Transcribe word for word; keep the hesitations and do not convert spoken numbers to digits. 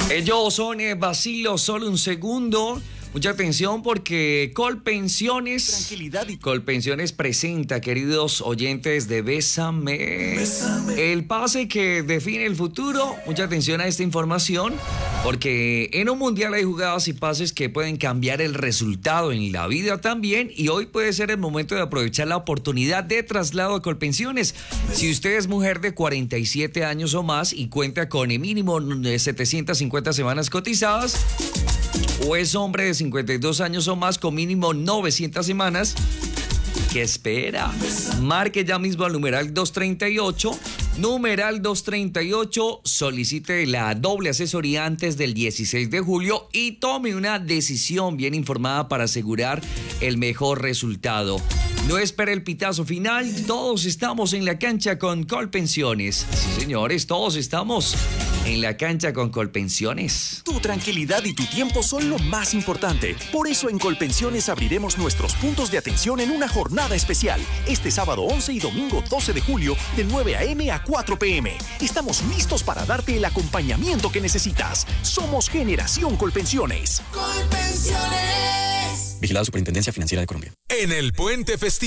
Ellos son eh, Basilio, solo un segundo. Mucha atención porque Colpensiones, Tranquilidad y Colpensiones presenta, queridos oyentes de Bésame, Bésame, el pase que define el futuro. Mucha atención a esta información porque en un mundial hay jugadas y pases que pueden cambiar el resultado en la vida también, y hoy puede ser el momento de aprovechar la oportunidad de traslado a Colpensiones. Si usted es mujer de cuarenta y siete años o más y cuenta con el mínimo de setecientas cincuenta semanas cotizadas, o es hombre de cincuenta y dos años o más con mínimo novecientas semanas, ¿qué espera? Marque ya mismo al numeral doscientos treinta y ocho, numeral doscientos treinta y ocho, solicite la doble asesoría antes del dieciséis de julio y tome una decisión bien informada para asegurar el mejor resultado. No espere el pitazo final, todos estamos en la cancha con Colpensiones. Sí, señores, todos estamos en la cancha con Colpensiones. Tu tranquilidad y tu tiempo son lo más importante. Por eso en Colpensiones abriremos nuestros puntos de atención en una jornada especial. Este sábado once y domingo doce de julio de nueve a eme a cuatro pe eme. Estamos listos para darte el acompañamiento que necesitas. Somos Generación Colpensiones. Colpensiones. Vigilado Superintendencia Financiera de Colombia. En el Puente Festivo.